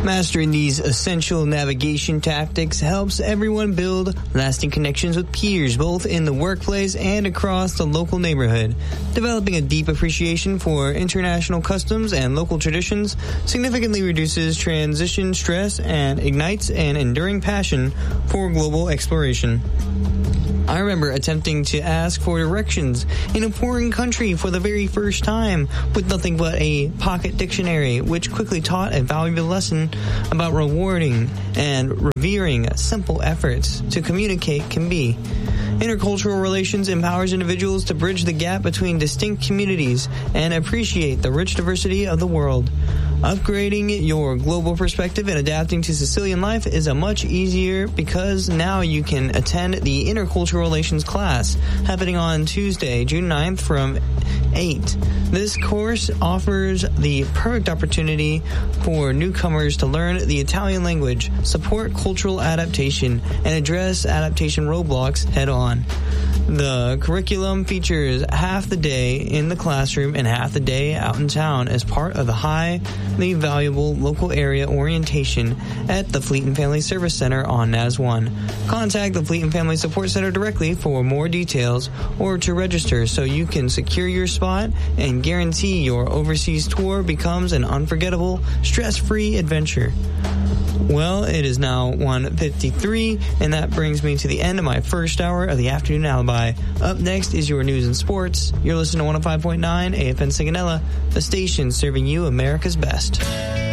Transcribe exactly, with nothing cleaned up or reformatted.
Mastering these essential navigation tactics helps everyone build lasting connections with peers, both in the workplace and across the local neighborhood. Developing a deep appreciation for international customs and local traditions significantly reduces transition stress and ignites an enduring passion for global exploration. I remember attempting to ask for directions in a foreign country for the very first time with nothing but a pocket dictionary, which quickly taught a valuable lesson about rewarding and revering simple efforts to communicate can be. Intercultural relations empowers individuals to bridge the gap between distinct communities and appreciate the rich diversity of the world. Upgrading your global perspective and adapting to Sicilian life is a much easier because now you can attend the Intercultural Relations class happening on Tuesday, June ninth from eight. This course offers the perfect opportunity for newcomers to learn the Italian language, support cultural adaptation, and address adaptation roadblocks head on. The curriculum features half the day in the classroom and half the day out in town as part of the highly valuable local area orientation at the Fleet and Family Service Center on N A S one. Contact the Fleet and Family Support Center directly for more details or to register so you can secure your spot and guarantee your overseas tour becomes an unforgettable, stress-free adventure. Well, it is now one fifty-three, and that brings me to the end of my first hour of the Afternoon Alibi. Up next is your news and sports. You're listening to one oh five point nine A F N Sigonella, the station serving you America's best.